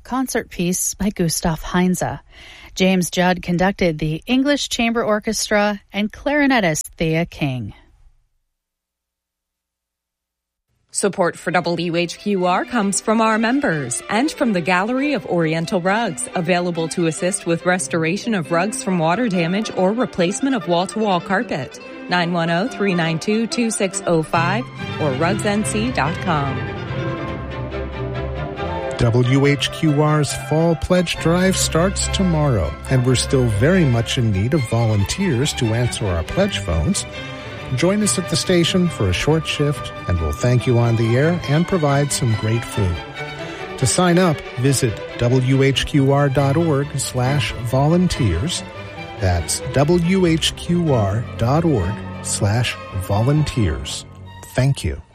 concert piece by Gustav Heinze. James Judd conducted the English Chamber Orchestra and clarinetist Thea King. Support for WHQR comes from our members and from the Gallery of Oriental Rugs, available to assist with restoration of rugs from water damage or replacement of wall-to-wall carpet. 910-392-2605 or rugsnc.com. WHQR's Fall Pledge Drive starts tomorrow, and we're still very much in need of volunteers to answer our pledge phones. Join us at the station for a short shift, and we'll thank you on the air and provide some great food. To sign up, visit whqr.org/volunteers. That's whqr.org/volunteers. Thank you.